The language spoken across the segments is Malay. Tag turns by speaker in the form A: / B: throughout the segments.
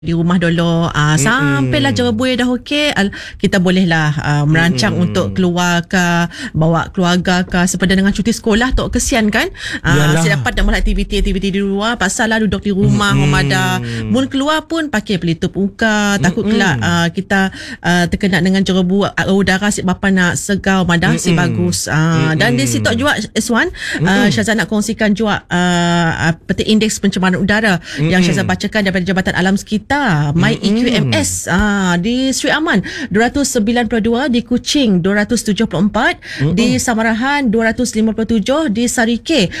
A: di rumah dulu sampailah jerebuih dah okey, kita bolehlah merancang untuk keluar ke, bawa keluarga ke, sepada dengan cuti sekolah tok kesian kan. Saya dapat nak buat aktiviti di luar, pasal lah duduk di rumah ada mun keluar pun pakai pelitup muka, takut kelak kita terkena dengan jerebu udara si bapa nak segau madah si bagus. Dan di situ juga S1 Syazah nak kongsikan juga peta indeks pencemaran udara yang Syazah bacakan daripada Jabatan Alam Sekitar My EQMS di Sri Aman 292, di Kuching 274, di Samarahan 257, di Sarike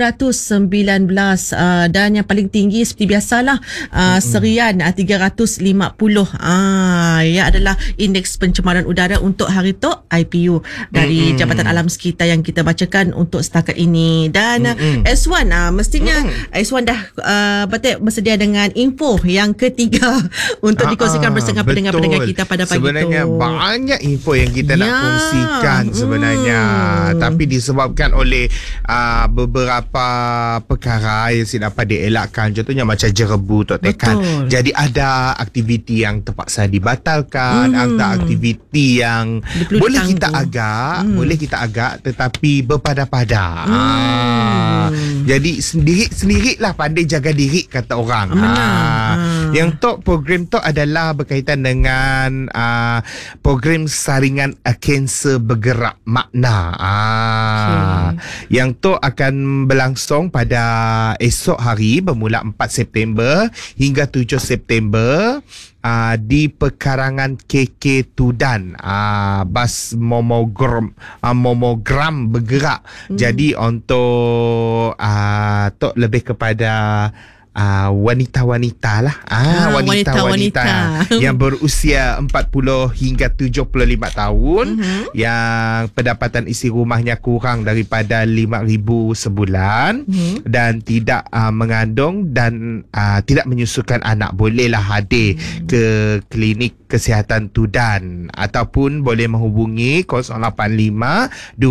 A: 219, dan yang paling tinggi seperti biasalah Serian 350. Ya adalah indeks pencemaran udara untuk hari tu IPU dari Jabatan Alam Sekitar yang kita bacakan untuk setakat ini. Dan S1 mestinya S1 dah bersedia dengan info yang ketiga untuk dikongsikan bersama pendengar-pendengar kita pada pagi
B: sebenarnya
A: tu.
B: Banyak info yang kita nak kongsikan sebenarnya, tapi disebabkan oleh beberapa perkara yang dapat dielakkan, contohnya macam jerebu tu tekan. Jadi ada aktiviti yang terpaksa dibatalkan, ada aktiviti yang boleh kita agak tetapi berpada-pada. Jadi sendiri-sendirilah pandai jaga diri kata orang. Yang program tu adalah berkaitan dengan program saringan kanser bergerak makna. Yang tu akan berlangsung pada esok hari bermula 4 September hingga 7 September di pekarangan KK Tudan. Bas momogram bergerak. Jadi untuk lebih kepada wanita-wanita lah. Wanita-wanita yang berusia 40 hingga 75 tahun yang pendapatan isi rumahnya kurang daripada 5,000 sebulan dan tidak mengandung dan tidak menyusukan anak, bolehlah hadir ke klinik kesihatan Tudan ataupun boleh menghubungi 085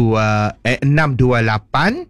B: 628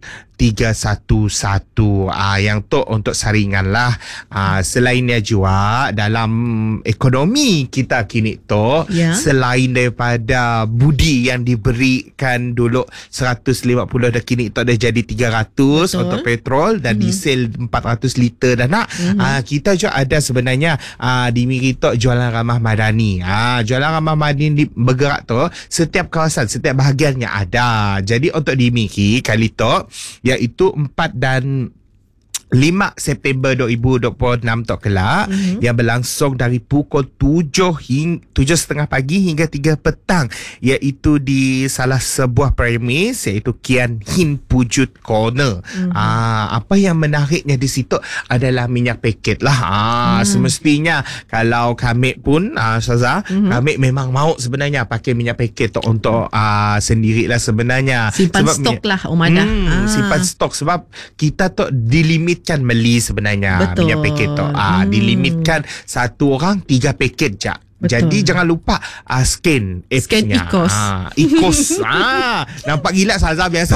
B: 311. Yang tu untuk saringan lah. Selainnya juga dalam ekonomi kita kini tu, selain daripada budi yang diberikan dulu 150 dah, kini tu dah jadi 300 untuk petrol dan diesel 400 liter dah nak. Kita juga ada sebenarnya di Miri tu jualan ramah madani. Jualan ramah madani bergerak tu setiap kawasan, setiap bahagiannya ada. Jadi untuk di Miri kali tu iaitu 4 dan 5 September 2026 tu kelak, yang berlangsung dari pukul 7.30 pagi hingga 3 petang, iaitu di salah sebuah premis iaitu Kian Hin Pujut Corner. Apa yang menariknya di situ adalah minyak paket lah. Semestinya kalau kami pun Syazah, kami memang mahu sebenarnya pakai minyak paket tu untuk sendirilah sebenarnya.
A: Simpan stok lah Umadah.
B: Simpan stok sebab kita tu dilimitkan beli sebenarnya minyak paket tu. Dilimitkan satu orang 3 paket je. Jadi jangan lupa scan apps-nya. IKOS. Nampak gila Salza biasa.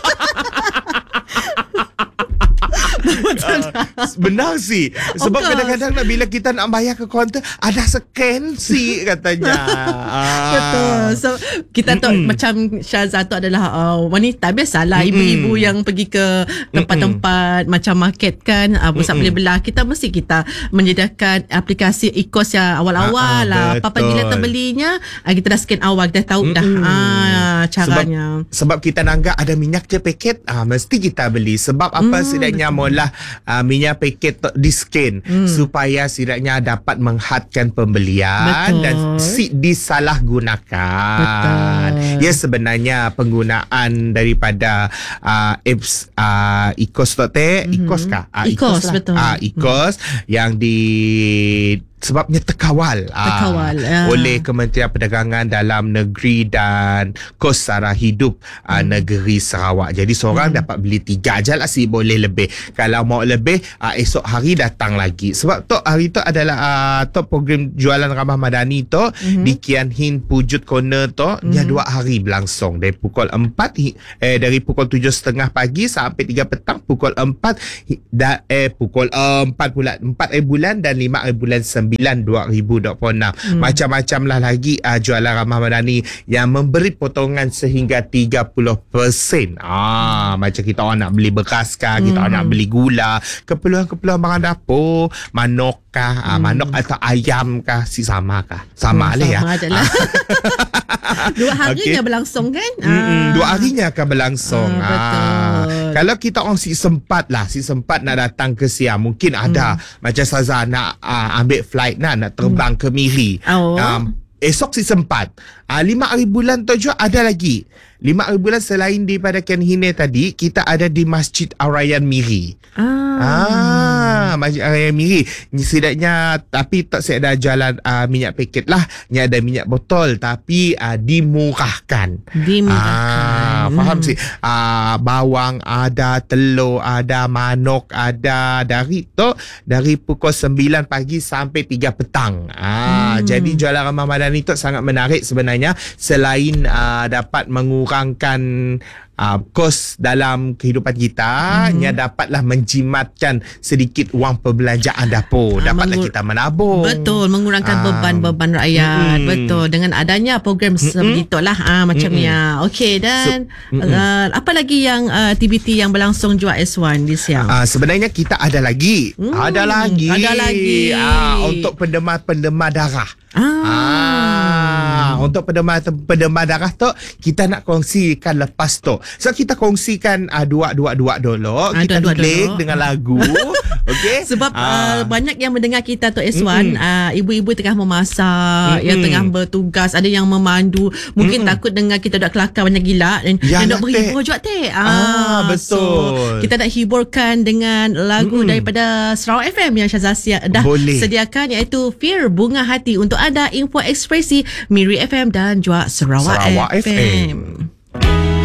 B: Benar sih. Sebab kadang-kadang bila kita nak bayar ke kaunter, ada scan si katanya.
A: Betul. So kita tu macam Syazah tu adalah wanita biasalah, ibu-ibu yang pergi ke tempat-tempat macam market kan, pusat beli belah, kita mesti kita menyediakan aplikasi IKOS yang awal-awal lah. Apabila terbelinya, kita dah scan awal, dah tahu dah caranya. Sebab kita nanggak ada minyak je paket, mesti kita beli. Sebab apa setidaknya mula minyak paket di scan supaya setidaknya dapat menghadkan pembelian dan disalahgunakan. Ya, sebenarnya penggunaan daripada apps IKOS IKOS kah? IKOS, betul.
B: IKOS yang sebabnya terkawal oleh Kementerian Perdagangan Dalam Negeri dan Kos Sara Hidup Negeri Sarawak. Jadi seorang dapat beli 3 je lah sih, boleh lebih. Kalau mau lebih, esok hari datang lagi. Sebab tu hari tu adalah program jualan ramah madani tu di Kian Hin Pujut Corner tu, dia 2 hari berlangsung dari pukul 4 dari pukul 7.30 pagi sampai 3 petang, pukul 4 pukul 4 pula 4 bulan dan 5 bulan 9 2026. Macam-macam lah lagi jualan ramah madani yang memberi potongan sehingga 30%. Macam kita orang nak beli beras kah, kita orang nak beli gula, keperluan-keperluan barang dapur, manok kah, manok atau ayam kah, sama kah? Sama lah ya.
A: Sama je lah. 2 harinya berlangsung kan?
B: 2 harinya akan berlangsung.
A: Betul.
B: Kalau kita orang si sempat nak datang ke Siam, mungkin ada macam Saza nak ambil flight nak terbang ke Miri. Esok si sempat. 5 hari bulan tu juga ada lagi. 5 hari bulan selain daripada Ken Hine tadi, kita ada di Masjid Al-Rayyan Miri. Masjid Al-Rayyan Miri. Setidaknya, tapi tak saya ada jalan minyak paket lah. Ni ada minyak botol, tapi dimurahkan. Faham sih? Bawang ada, telur ada, manok ada. Dari pukul 9 pagi sampai 3 petang. Jadi jualan ramah madani itu sangat menarik sebenarnya. Selain dapat mengurangkan kos dalam kehidupan kita, nya dapatlah menjimatkan sedikit wang perbelanjaan dapur. Dapatlah kita menabung.
A: Betul, mengurangkan beban-beban rakyat. Betul, dengan adanya program sebegitulah macam ni. Okey, dan apa lagi yang aktiviti yang berlangsung juga S1 di Siam?
B: Sebenarnya kita ada lagi. Ada lagi. Untuk pendemar darah. Untuk pendemar darah tu kita nak kongsikan lepas tu. So kita kongsikan dua dulu. Kita link dengan lagu. Okey.
A: Sebab banyak yang mendengar kita tu S1, ibu-ibu tengah memasak, yang tengah bertugas, ada yang memandu, mungkin takut dengar kita dak kelakar banyak gila dan nak berhibur juga teh.
B: Betul.
A: So, kita nak hiburkan dengan lagu daripada Sarawak FM yang Syazia dah sediakan, iaitu Fear Bunga Hati. Untuk anda info ekspresi Miri FM dan juga Sarawak FM.